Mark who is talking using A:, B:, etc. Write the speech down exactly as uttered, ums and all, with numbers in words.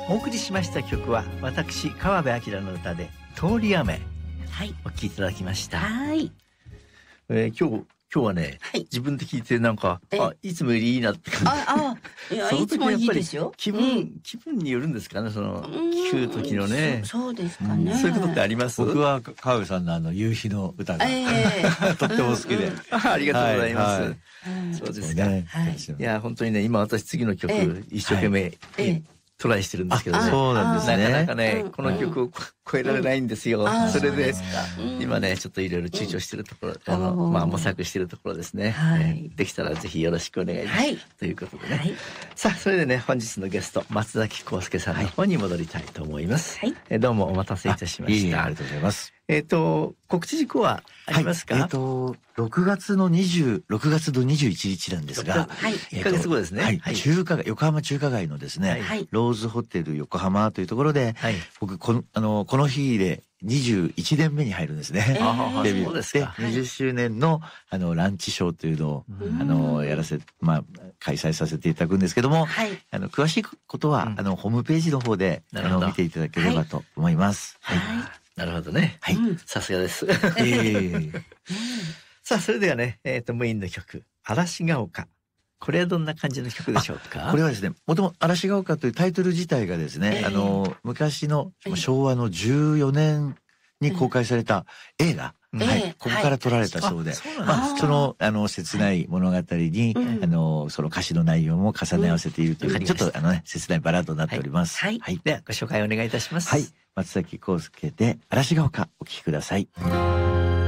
A: お送りしました曲は私川辺明の歌で通り雨、
B: はい、
A: お聴きいただきました。
B: はい、
A: えー、今日今日はね、はい、自分で聞いてなんかあいつもよりいいなって感じ。
B: ああ、いやいつもいいですよ。
A: 気分、うん、気分によるんですかね、その聞く時のね。
B: そ, そうですかね、
A: うん。そういうことってあります？
C: 僕は川辺さんのあの夕日の歌が、えー、とっても好きで、うん、
A: ありがとうございます。はいはい、そうですか。
C: ね、
A: はい、いや本当にね、今私次の曲、えー、一生懸命、はいえートライしてるんですけどね。
C: そうなんですね。
A: なかなかね、うん、この曲を超えられないんですよ。うん、それで、うん、今ね、ちょっといろいろ躊躇してるところ、うん、あの、まあ、模索してるところですね。はい、できたらぜひよろしくお願いします。はい、ということでね。はい、さあ、それでね、本日のゲスト、松崎康介さんの方に戻りたいと思います。はい、えどうもお待たせいたしました。
C: いいね、ありがとうございます。
A: えっと、告知事項はありますか？
C: はい、えっと、ろくがつのにじゅう、ろくがつのにじゅういちにちなんですが、
A: はい、いっかげつごですね。
C: はい、中華街、横浜中華街のですね、はい、ローズホテル横浜というところで、はい、僕、この、あの、この日でにじゅういちねんめに入るんですね。
A: えー、
C: デビュー
A: そうですか。
C: で、にじゅっしゅうねんの、あの、ランチショーというのを、あの、やらせ、まあ、開催させていただくんですけども、はい、あの、詳しいことは、うん、あの、ホームページの方で、あの、見ていただければと思います。
A: はい。はい、なるほどね。はい。さすがです。え
C: ー、
A: さあ、それではね、えっと、メインの曲、嵐が丘。これはどんな感じの曲でしょうか？
C: これはですね、もともと嵐が丘というタイトル自体がですね、えー、あの、昔の昭和のじゅうよねんに公開された映画、えー、はい、ここから撮られたそうで、はい、まあ、その、あの、切ない物語に、はい、あの、その歌詞の内容も重ね合わせているという、うん、ちょっとあのね、切ないバラードになっております。
A: はい。はい、では、ご紹介お願いいたします。
C: はい。松崎康介で嵐が丘お聴きください。